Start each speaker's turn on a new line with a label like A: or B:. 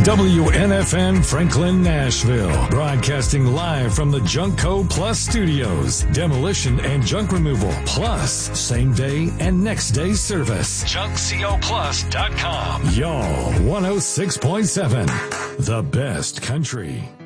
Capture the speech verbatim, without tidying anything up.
A: W N F N Franklin, Nashville. Broadcasting live from the Junkco Plus studios. Demolition and junk removal. Plus, same day and next day service. junk co plus dot com. Y'all, one oh six point seven. The best country.